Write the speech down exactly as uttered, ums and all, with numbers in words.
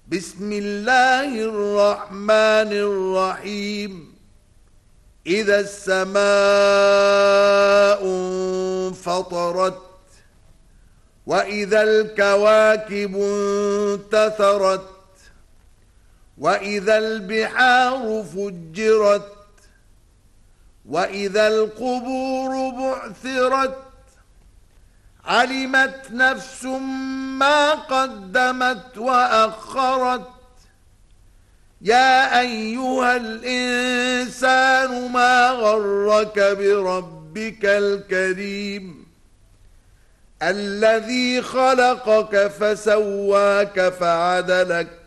بسم الله الرحمن الرحيم. إذا السماء انفطرت وإذا الكواكب انتثرت وإذا البحار فجرت وإذا القبور بعثرت علمت نفس ما قدمت وأخرت. يا أيها الإنسان ما غرك بربك الكريم الذي خلقك فسواك فعدلك